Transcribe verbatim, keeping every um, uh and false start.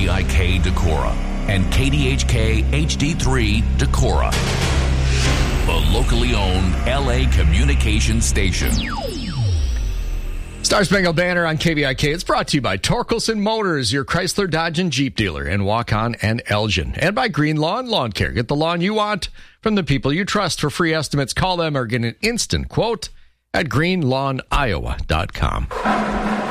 V I K Decorah and K D H K H D three Decorah, the locally owned L A communications station. Star Spangled Banner on K V I K. It's brought to you by Torkelson Motors, your Chrysler, Dodge, and Jeep dealer in Waukon and Elgin. And by Green Lawn Lawn Care. Get the lawn you want from the people you trust. For free estimates, call them or get an instant quote at green lawn iowa dot com.